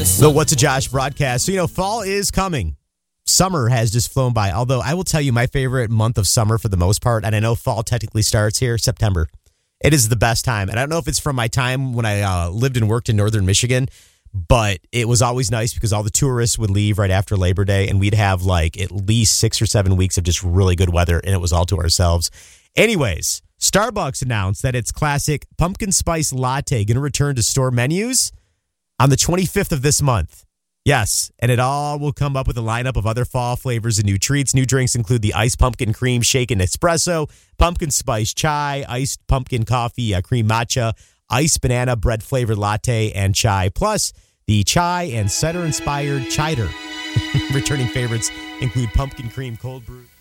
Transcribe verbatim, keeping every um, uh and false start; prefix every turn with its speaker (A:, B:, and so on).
A: The What's a Josh broadcast. So, you know, fall is coming. Summer has just flown by. Although I will tell you my favorite month of summer for the most part, and I know fall technically starts here, September. It is the best time. And I don't know if it's from my time when I uh, lived and worked in northern Michigan, but it was always nice because all the tourists would leave right after Labor Day, and we'd have like at least six or seven weeks of just really good weather, and it was all to ourselves. Anyways, Starbucks announced that its classic pumpkin spice latte going to return to store menus on the twenty-fifth of this month. Yes, and it all will come up with a lineup of other fall flavors and new treats. New drinks include the iced pumpkin cream shaken espresso, pumpkin spice chai, iced pumpkin coffee, uh, cream matcha, iced banana bread flavored latte, and chai. Plus, the chai and cider inspired chider. Returning favorites include pumpkin cream cold brew.